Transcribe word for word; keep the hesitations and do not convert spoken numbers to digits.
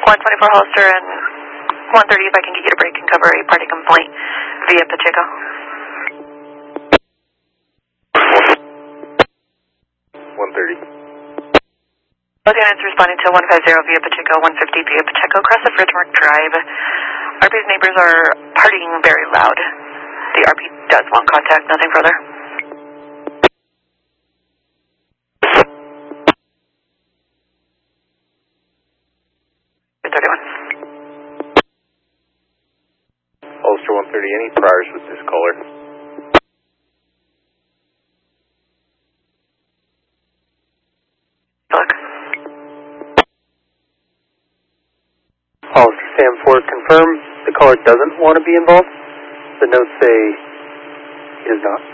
one twenty-four Hollister and one thirty if I can get you to break and cover a party complaint via Pacheco. one thirty. Lieutenant's responding to one fifty via Pacheco, one fifty via Pacheco, across the Fridgemark Drive. R P's neighbors are partying very loud. The R P does want contact, nothing further. thirty-one. Hollister one thirty, any priors with this caller? Look. Hollister Sam four, confirm the caller doesn't want to be involved. The notes say he does not.